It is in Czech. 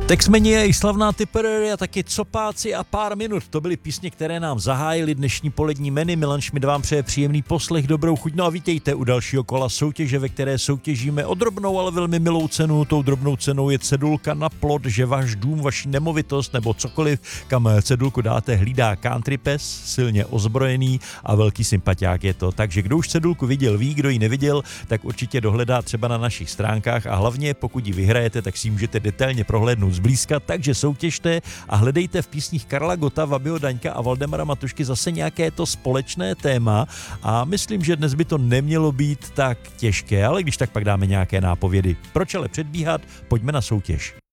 Texmeni je i slavná Tipperary a taky Copáci a Pár minut. To byly písně, které nám zahájily dnešní polední menu. Milan Šmid vám přeje příjemný poslech, dobrou chuť. No a vítejte u dalšího kola soutěže, ve které soutěžíme o drobnou, ale velmi milou cenu. Tou drobnou cenou je cedulka na plot, že váš dům, vaši nemovitost nebo cokoliv, kam cedulku dáte, hlídá country pes, silně ozbrojený a velký sympatiák je to. Takže kdo už cedulku viděl, ví, kdo ji neviděl, tak určitě dohledá třeba na našich stránkách a hlavně pokud ji vyhrajete, tak si ji můžete detailně prohlédnout zblízka, takže soutěžte a hledejte v písních Karla Gotta, Vabyho Daňka a Valdemara Matušky zase nějaké to společné téma a myslím, že dnes by to nemělo být tak těžké, ale když tak pak dáme nějaké nápovědy. Proč ale předbíhat, pojďme na soutěž.